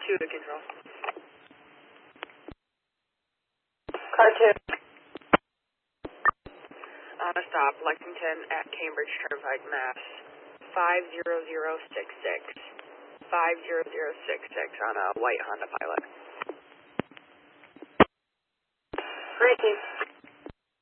2 to control. Car 2. On a stop, Lexington at Cambridge Turnpike, Mass. 50066. 50066 on a white Honda Pilot. Greasy.